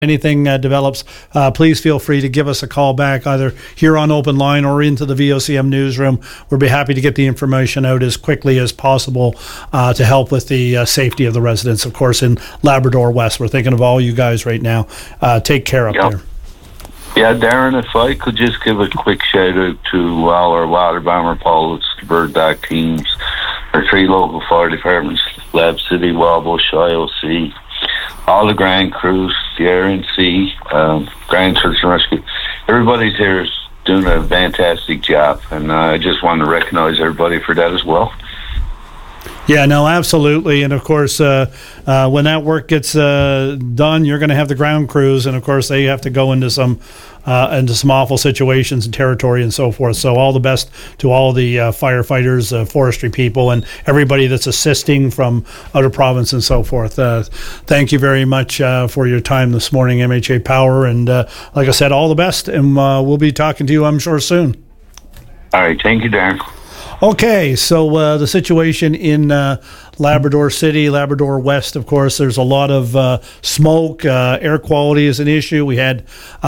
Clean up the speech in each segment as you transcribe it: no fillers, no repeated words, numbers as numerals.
anything develops, please feel free to give us a call back, either here on Open Line or into the VOCM newsroom. We'll be happy to get the information out as quickly as possible to help with the safety of the residents, of course, in Labrador West. We're thinking of all you guys right now. Take care up there. Yeah, Darren, if I could just give a quick shout out to all our water bomber pilots, the Bird Dog teams, our 3 local fire departments, Lab City, Wabush, IOC, all the ground crews, the RNC, Ground Search and Rescue. Everybody's here is doing a fantastic job, and I just want to recognize everybody for that as well. Yeah, no, absolutely. And of course, when that work gets done, you're going to have the ground crews, and of course, they have to go into some awful situations and territory and so forth. So all the best to all the firefighters, forestry people, and everybody that's assisting from out of province and so forth. Thank you very much for your time this morning, MHA Power. And like I said, all the best, and we'll be talking to you, I'm sure, soon. All right. Thank you, Darren. Okay, so the situation in Labrador City, Labrador West, of course, there's a lot of smoke. Air quality is an issue. We had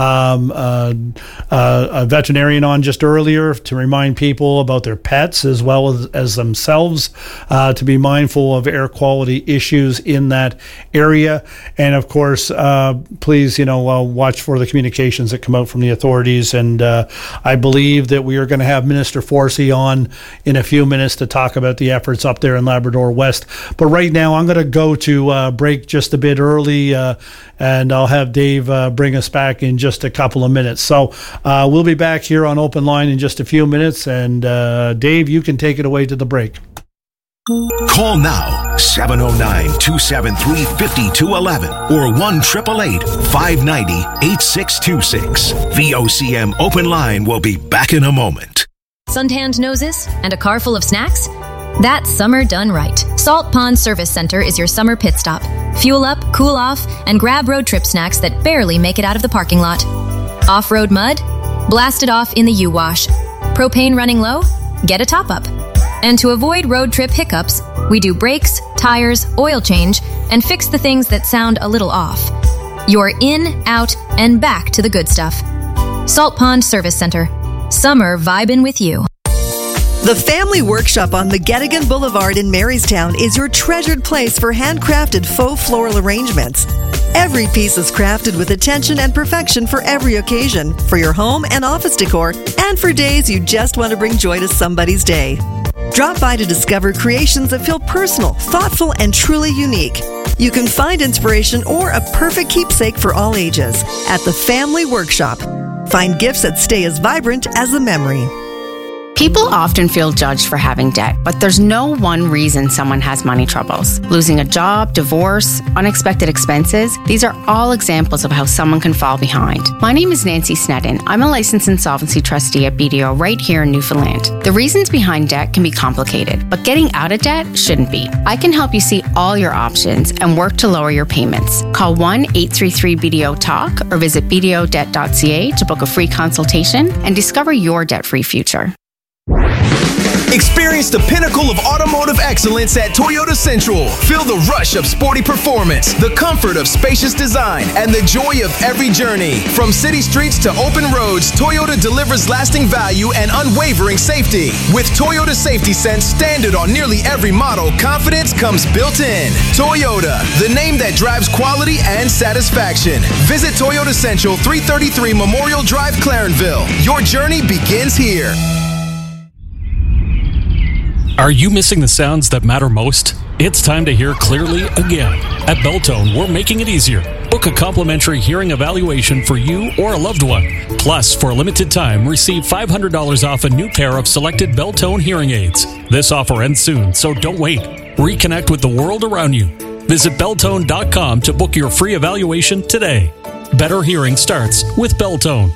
a veterinarian on just earlier to remind people about their pets as well as themselves to be mindful of air quality issues in that area. And of course, please, watch for the communications that come out from the authorities. And I believe that we are going to have Minister Forsey on in a few minutes to talk about the efforts up there in Labrador West. But right now, I'm going to go to break just a bit early, and I'll have Dave bring us back in just a couple of minutes. So we'll be back here on Open Line in just a few minutes. And Dave, you can take it away to the break. Call now, 709-273-5211 or 1-888-590-8626. VOCM Open Line will be back in a moment. Suntanned noses and a car full of snacks? That's summer done right. Salt Pond Service Center is your summer pit stop. Fuel up, cool off, and grab road trip snacks that barely make it out of the parking lot. Off-road mud? Blast it off in the U-Wash. Propane running low? Get a top-up. And to avoid road trip hiccups, we do brakes, tires, oil change, and fix the things that sound a little off. You're in, out, and back to the good stuff. Salt Pond Service Center. Summer vibin' with you. The Family Workshop on McGettigan Boulevard in Marystown is your treasured place for handcrafted faux floral arrangements. Every piece is crafted with attention and perfection for every occasion, for your home and office decor, and for days you just want to bring joy to somebody's day. Drop by to discover creations that feel personal, thoughtful, and truly unique. You can find inspiration or a perfect keepsake for all ages at the Family Workshop. Find gifts that stay as vibrant as the memory. People often feel judged for having debt, but there's no one reason someone has money troubles. Losing a job, divorce, unexpected expenses, these are all examples of how someone can fall behind. My name is Nancy Snedden. I'm a licensed insolvency trustee at BDO right here in Newfoundland. The reasons behind debt can be complicated, but getting out of debt shouldn't be. I can help you see all your options and work to lower your payments. Call 1-833-BDO-TALK or visit bdodebt.ca to book a free consultation and discover your debt-free future. Experience the pinnacle of automotive excellence at Toyota Central. Feel the rush of sporty performance, the comfort of spacious design, and the joy of every journey. From city streets to open roads, Toyota delivers lasting value and unwavering safety. With Toyota Safety Sense standard on nearly every model, confidence comes built in. Toyota, the name that drives quality and satisfaction. Visit Toyota Central, 333 Memorial Drive, Clarenville. Your journey begins here. Are you missing the sounds that matter most? It's time to hear clearly again. At Beltone, we're making it easier. Book a complimentary hearing evaluation for you or a loved one. Plus, for a limited time, receive $500 off a new pair of selected Beltone hearing aids. This offer ends soon, so don't wait. Reconnect with the world around you. Visit Beltone.com to book your free evaluation today. Better hearing starts with Beltone.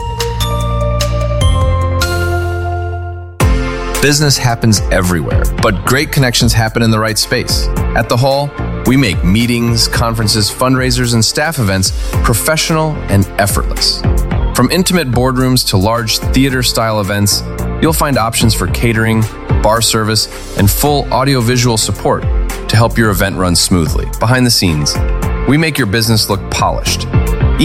Business happens everywhere, but great connections happen in the right space. At The Hall, we make meetings, conferences, fundraisers, and staff events professional and effortless. From intimate boardrooms to large theater-style events, you'll find options for catering, bar service, and full audio-visual support to help your event run smoothly. Behind the scenes, we make your business look polished.